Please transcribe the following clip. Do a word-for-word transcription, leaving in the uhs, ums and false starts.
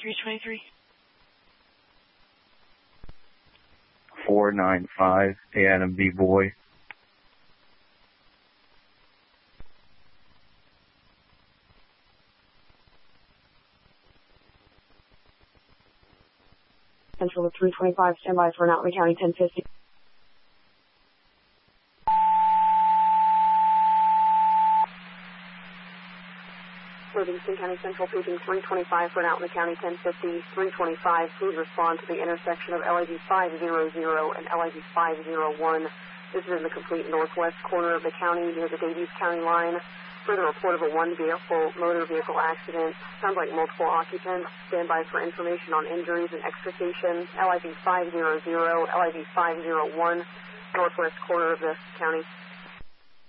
three twenty-three. four nine five, Adam B. Boy. Central of three twenty-five, standby for an Outlet County ten fifty. Livingston County Central, paging three twenty-five for an Outlet County ten fifty. three twenty-five, please respond to the intersection of L I V five hundred and L I V five oh one. This is in the complete northwest corner of the county near the Davies County line. Further report of a one-vehicle motor vehicle accident. Sounds like multiple occupants. Stand by for information on injuries and extrication. L I V five hundred, L I V five oh one, northwest corner of the county.